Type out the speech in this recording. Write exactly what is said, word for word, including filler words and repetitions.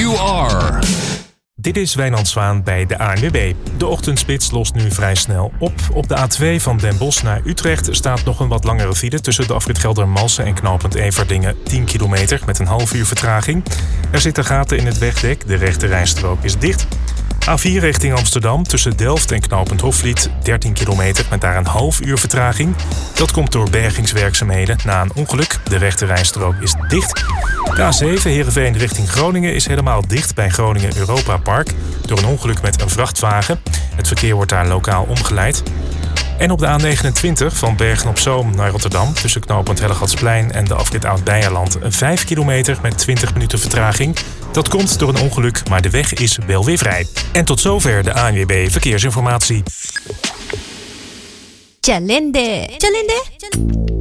you are. Dit is Wijnand Zwaan bij de A N W B. De ochtendspits lost nu vrij snel op. Op de A twee van Den Bosch naar Utrecht staat nog een wat langere file tussen de afrit Geldermalsen en knooppunt Everdingen, tien kilometer met een half uur vertraging. Er zitten gaten in het wegdek, de rechte rijstrook is dicht. A vier richting Amsterdam tussen Delft en knooppunt Hofvliet, dertien kilometer met daar een half uur vertraging. Dat komt door bergingswerkzaamheden na een ongeluk. De rechte rijstrook is dicht. De A zeven Heerenveen richting Groningen is helemaal dicht bij Groningen Europa Park door een ongeluk met een vrachtwagen. Het verkeer wordt daar lokaal omgeleid. En op de A negenentwintig van Bergen-op-Zoom naar Rotterdam tussen knooppunt Hellegatsplein en de afrit Oud-Beijerland vijf kilometer met twintig minuten vertraging. Dat komt door een ongeluk, maar de weg is wel weer vrij. En tot zover de A N W B Verkeersinformatie. Chalende. Chalende.